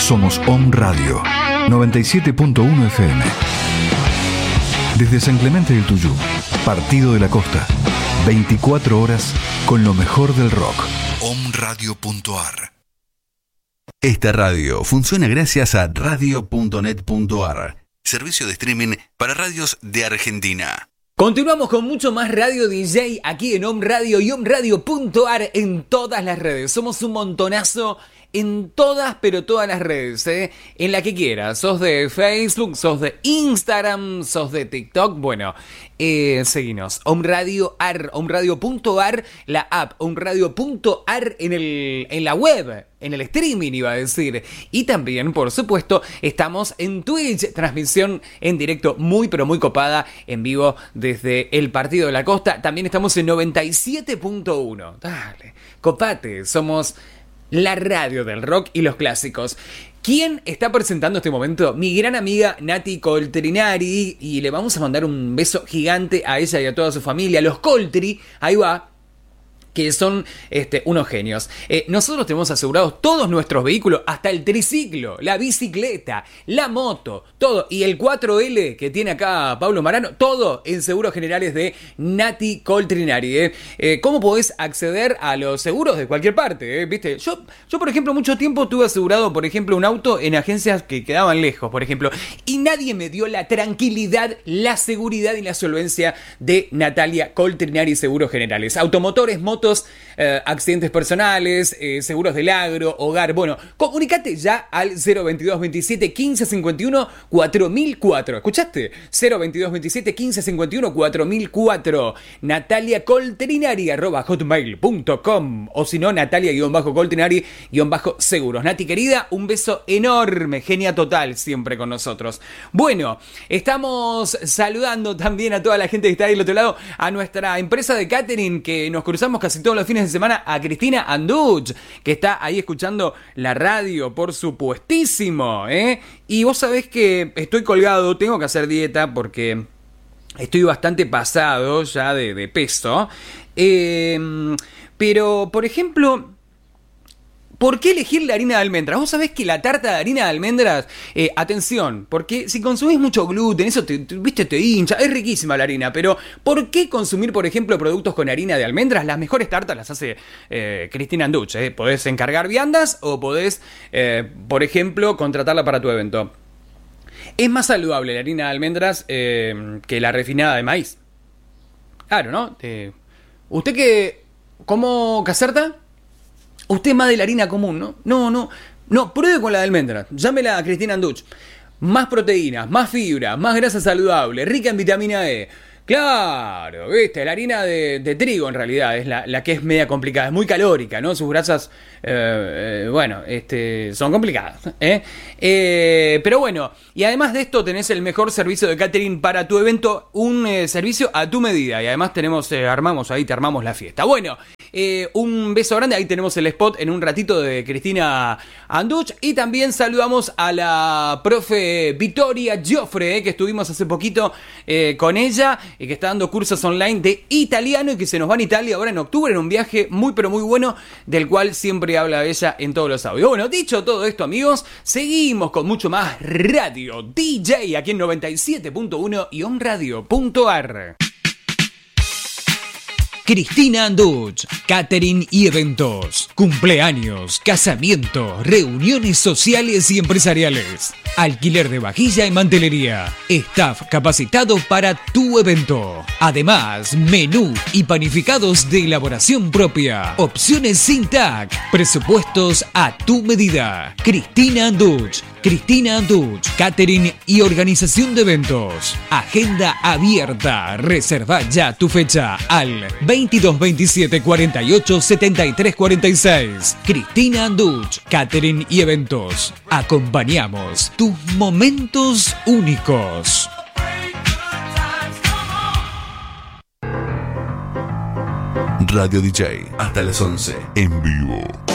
Somos Om Radio 97.1 FM. Desde San Clemente del Tuyú, Partido de la Costa, 24 horas con lo mejor del rock. omradio.ar. Esta radio funciona gracias a radio.net.ar, servicio de streaming para radios de Argentina. Continuamos con mucho más Radio DJ aquí en Om Radio y omradio.ar en todas las redes. Somos un montonazo en todas, pero todas las redes, en la que quieras. Sos de Facebook, sos de Instagram, sos de TikTok. Bueno, seguinos. omradio.ar, omradio.ar, la app, omradio.ar en la web, en el streaming iba a decir. Y también, por supuesto, estamos en Twitch, transmisión en directo muy, pero muy copada, en vivo desde el Partido de la Costa. También estamos en 97.1. Dale, copate, somos la radio del rock y los clásicos. ¿Quién está presentando este momento? Mi gran amiga Nati Coltrinari, y le vamos a mandar un beso gigante a ella y a toda su familia. Los Coltri, ahí va, que son unos genios. Nosotros tenemos asegurados todos nuestros vehículos, hasta el triciclo, la bicicleta, la moto, todo. Y el 4L que tiene acá Pablo Marano, todo en Seguros Generales de Nati Coltrinari. ¿Cómo podés acceder a los seguros de cualquier parte? ¿Viste? Yo, por ejemplo, mucho tiempo tuve asegurado, por ejemplo, un auto en agencias que quedaban lejos, por ejemplo. Y nadie me dio la tranquilidad, la seguridad y la solvencia de Natalia Coltrinari Seguros Generales. Automotores, motos, accidentes personales, seguros del agro, hogar. Bueno, comunicate ya al 022 27 15 51 4004. ¿Escuchaste? 022 27 15 51 4004. Natalia Coltrinari @hotmail.com, o si no, Natalia-Coltrinari-seguros. Nati querida, un beso enorme, genia total, siempre con nosotros. Bueno, estamos saludando también a toda la gente que está ahí del otro lado, a nuestra empresa de catering, que nos cruzamos casi todos los fines de semana, a Cristina Anduch, que está ahí escuchando la radio, por supuestísimo, Y vos sabés que estoy colgado, tengo que hacer dieta porque estoy bastante pasado ya de peso, pero, por ejemplo, ¿por qué elegir la harina de almendras? Vos sabés que la tarta de harina de almendras, atención, porque si consumís mucho gluten, eso te hincha, es riquísima la harina, pero ¿por qué consumir, por ejemplo, productos con harina de almendras? Las mejores tartas las hace Cristina Anduch, Podés encargar viandas o podés, por ejemplo, contratarla para tu evento. Es más saludable la harina de almendras que la refinada de maíz. Claro, ¿no? ¿Usted qué? ¿Cómo caserta? Usted es más de la harina común, ¿no? No, pruebe con la de almendras. Llámela a Cristina Anduch. Más proteínas, más fibra, más grasa saludable, rica en vitamina E. Claro, viste, la harina de trigo en realidad es la que es media complicada, es muy calórica, ¿no? Sus grasas, son complicadas, pero bueno, y además de esto tenés el mejor servicio de catering para tu evento, un servicio a tu medida, y además te armamos la fiesta. Bueno, un beso grande, ahí tenemos el spot en un ratito de Cristina Anduch, y también saludamos a la profe Vittoria Gioffre, que estuvimos hace poquito con ella, y que está dando cursos online de italiano y que se nos va a Italia ahora en octubre en un viaje muy pero muy bueno, del cual siempre habla ella en todos los audios. Bueno, dicho todo esto, amigos, seguimos con mucho más Radio DJ aquí en 97.1 y omradio.ar. Cristina Anduch, catering y eventos, cumpleaños, casamientos, reuniones sociales y empresariales, alquiler de vajilla y mantelería, staff capacitado para tu evento. Además, menú y panificados de elaboración propia, opciones sin tag, presupuestos a tu medida. Cristina Anduch, catering y organización de eventos. Agenda abierta. Reserva ya tu fecha al 22 27 48 73 46. Cristina Anduch, catering y eventos. Acompañamos tus momentos únicos. Radio DJ hasta las 11 en vivo.